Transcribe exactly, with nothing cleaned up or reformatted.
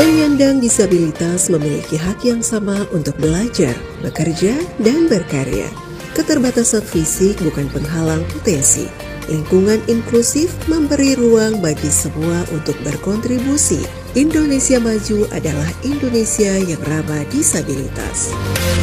Penyandang disabilitas memiliki hak yang sama untuk belajar, bekerja, dan berkarya. Keterbatasan fisik bukan penghalang potensi. Lingkungan inklusif memberi ruang bagi semua untuk berkontribusi. Indonesia Maju adalah Indonesia yang ramah disabilitas.